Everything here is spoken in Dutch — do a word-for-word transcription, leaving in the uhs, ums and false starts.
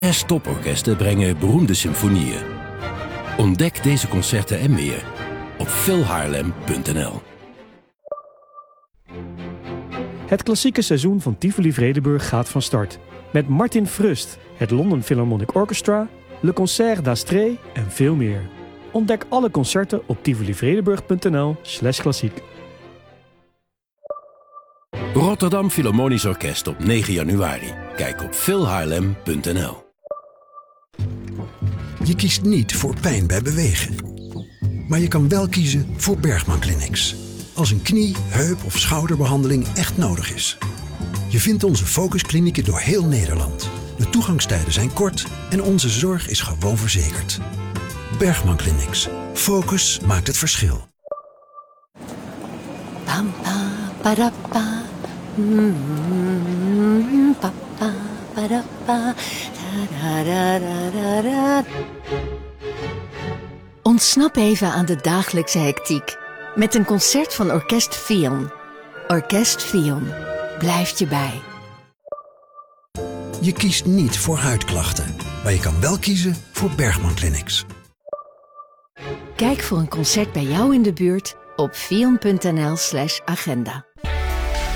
Zes toporkesten brengen beroemde symfonieën. Ontdek deze concerten en meer op phil haarlem punt n l. Het klassieke seizoen van Tivoli Vredenburg gaat van start. Met Martin Frust, het London Philharmonic Orchestra, Le Concert d'Astrée en veel meer. Ontdek alle concerten op tivolivredenburg punt n l slash klassiek. Rotterdam Philharmonisch Orkest op negen januari. Kijk op phil haarlem punt n l. Je kiest niet voor pijn bij bewegen. Maar je kan wel kiezen voor Bergman Clinics. Als een knie, heup of schouderbehandeling echt nodig is. Je vindt onze focusklinieken door heel Nederland. De toegangstijden zijn kort en onze zorg is gewoon verzekerd. Bergman Clinics. Focus maakt het verschil. Pam, pa, padappa. Mm, pa, pa, padappa. Da, da, da, da, da. Ontsnap even aan de dagelijkse hectiek met een concert van Orkest Fion. Orkest Fion blijft je bij. Je kiest niet voor huidklachten, maar je kan wel kiezen voor Bergman Clinics. Kijk voor een concert bij jou in de buurt op fion punt n l slash agenda.